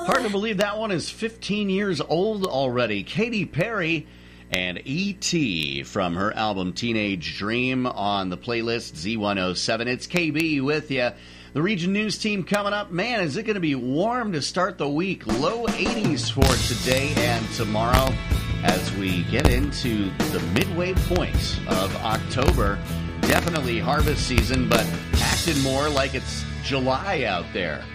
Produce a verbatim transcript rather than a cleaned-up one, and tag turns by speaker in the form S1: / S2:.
S1: Hard to believe that one is fifteen years old already. Katy Perry and E T from her album Teenage Dream on the playlist Z one oh seven. It's K B with you. The Region News team coming up. Man, is it going to be warm to start the week. Low eighties for today and tomorrow as we get into the midway point of October. Definitely harvest season, but acting more like it's July out there.